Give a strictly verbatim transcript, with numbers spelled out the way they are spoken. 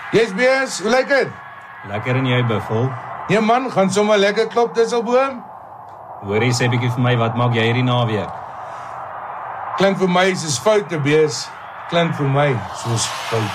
Jy's bees, hoe lyk dit? Lekker en jy, Buffel? Nee man, gaan sommer lekker klop Disselboom. Hoorie, sê bietjie vir my, wat maak jy hierdie naweek? Klink vir my soos foute bees. Klink vir my soos fout.